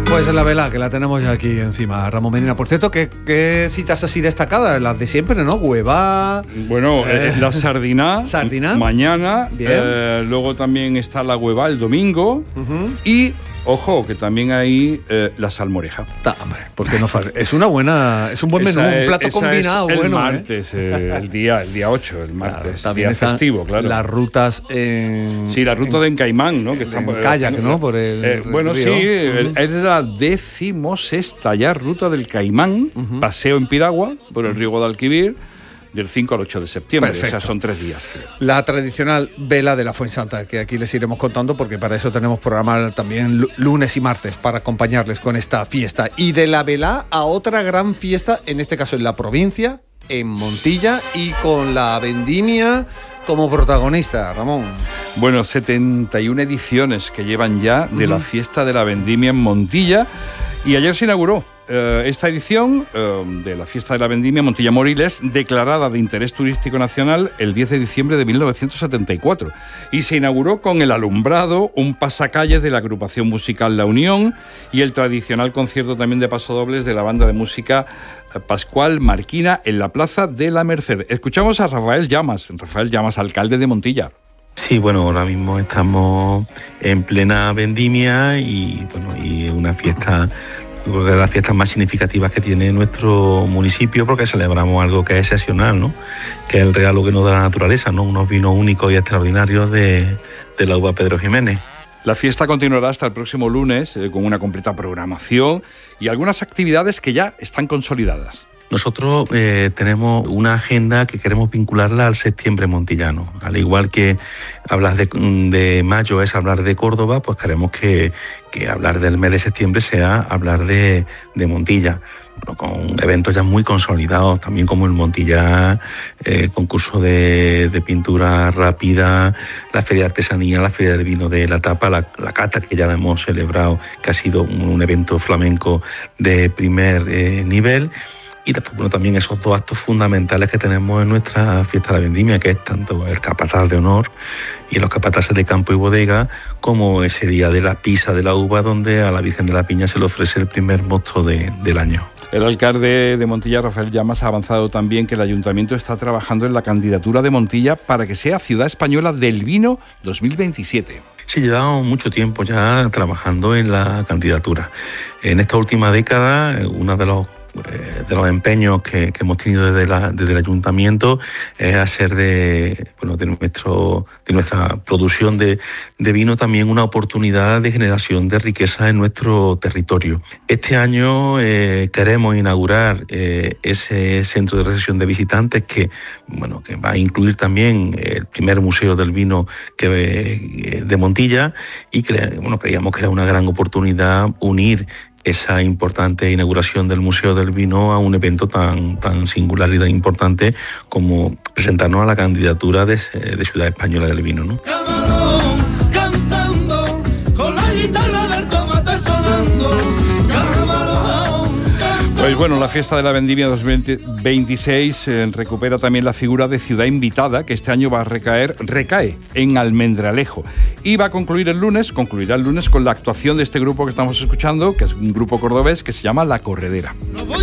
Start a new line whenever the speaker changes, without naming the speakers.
Pues la vela, que la tenemos ya aquí encima, Ramón Medina. Por cierto, ¿qué citas así destacadas? Las de siempre, ¿no? Hueva...
Bueno, la sardina.
¿Sardina?
Mañana.
Bien.
Luego también está la hueva el domingo. Y, ojo, que también hay la salmoreja.
Hombre, ¿por qué no es un buen menú, un plato combinado,
es el
bueno.
Martes, el día 8, el martes.
Claro, también
día festivo, claro.
Las rutas en...
Sí, la ruta de Encaimán, ¿no? Que
en kayak, ¿no? Por el
bueno,
río.
Sí, es la 16ª ya ruta del Caimán, paseo en piragua por el río Guadalquivir, del 5 al 8 de septiembre.
Perfecto.
O sea, son 3 días.
La tradicional vela de la Fuensanta, que aquí les iremos contando, porque para eso tenemos programado también lunes y martes, para acompañarles con esta fiesta. Y de la vela a otra gran fiesta, en este caso en la provincia, en Montilla, y con la vendimia como protagonista, Ramón.
Bueno, 71 ediciones que llevan ya de la fiesta de la vendimia en Montilla, y ayer se inauguró esta edición de la fiesta de la vendimia Montilla Moriles, declarada de interés turístico nacional el 10 de diciembre de 1974, y se inauguró con el alumbrado, un pasacalles de la agrupación musical La Unión y el tradicional concierto también de pasodobles de la banda de música Pascual Marquina en la Plaza de la Merced. Escuchamos a Rafael Llamas, alcalde de Montilla.
Sí, bueno, ahora mismo estamos en plena vendimia y una fiesta, creo que es de las fiestas más significativas que tiene nuestro municipio, porque celebramos algo que es excepcional, ¿no? Que es el regalo que nos da la naturaleza, ¿no? Unos vinos únicos y extraordinarios de la uva Pedro Jiménez.
La fiesta continuará hasta el próximo lunes con una completa programación y algunas actividades que ya están consolidadas.
Nosotros tenemos una agenda que queremos vincularla al septiembre montillano. Al igual que hablar de mayo es hablar de Córdoba, pues queremos que hablar del mes de septiembre sea hablar de Montilla. Bueno, con eventos ya muy consolidados, también como el Montilla, el concurso de pintura rápida, la feria de artesanía, la feria del vino de la tapa, la cata que ya la hemos celebrado, que ha sido un evento flamenco de primer nivel. Y después, bueno, también esos 2 actos fundamentales que tenemos en nuestra fiesta de la vendimia, que es tanto el capataz de honor y los capataces de campo y bodega, como ese día de la pisa de la uva, donde a la Virgen de la Piña se le ofrece el primer mosto del año.
El alcalde de Montilla, Rafael Llamas, ha avanzado también que el ayuntamiento está trabajando en la candidatura de Montilla para que sea Ciudad Española del Vino 2027.
Sí, llevamos mucho tiempo ya trabajando en la candidatura. En esta última década, uno de los empeños que hemos tenido desde el ayuntamiento es hacer de nuestra producción de vino también una oportunidad de generación de riqueza en nuestro territorio. Este año queremos inaugurar ese centro de recepción de visitantes que va a incluir también el primer museo del vino de Montilla, y creíamos que era una gran oportunidad unir esa importante inauguración del Museo del Vino a un evento tan singular y tan importante como presentarnos a la candidatura de Ciudad Española del Vino, ¿no?
Camarón cantando, con la guitarra del tomate sonando, camarón.
Pues bueno, la fiesta de la vendimia 2026 recupera también la figura de ciudad invitada, que este año recae en Almendralejo. Y concluirá el lunes con la actuación de este grupo que estamos escuchando, que es un grupo cordobés que se llama La Corredera.